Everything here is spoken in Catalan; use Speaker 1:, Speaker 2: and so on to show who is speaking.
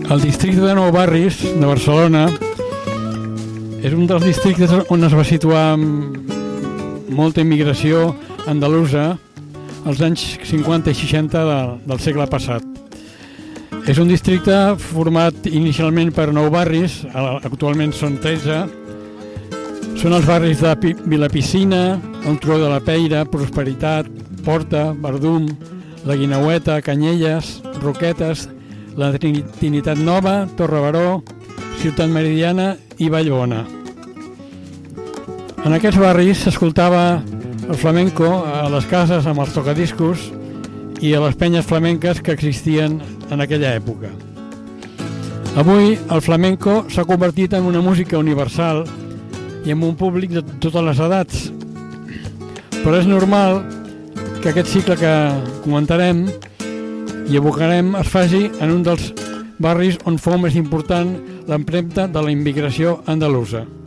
Speaker 1: El districte de Nou Barris de Barcelona és un dels districtes on es va situar molta immigració andalusa als anys 50 i 60 del segle passat. És un districte format inicialment per 9 barris, actualment són 13. Són els barris de Vilapicina, el Turó de la Peira, Prosperitat, Porta, Verdum, la Guineueta, Canyelles, Roquetes, la Trinitat Nova, Torre Baró, Ciutat Meridiana i Vallbona. En aquests barris s'escoltava el flamenco a les cases amb els tocadiscos i a les penyes flamenques que existien en aquella època. Avui el flamenco s'ha convertit en una música universal i amb un públic de totes les edats. Però és normal que aquest cicle que comentarem i evocarem es faci en un dels barris on fou més important l'empremta de la immigració andalusa.